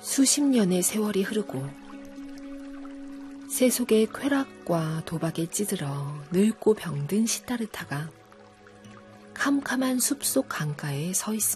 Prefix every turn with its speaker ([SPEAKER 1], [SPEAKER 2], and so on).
[SPEAKER 1] 수십 년의 세월이 흐르고 세속의 쾌락과 도박에 찌들어 늙고 병든 시타르타가 캄캄한 숲속 강가에 서 있습니다.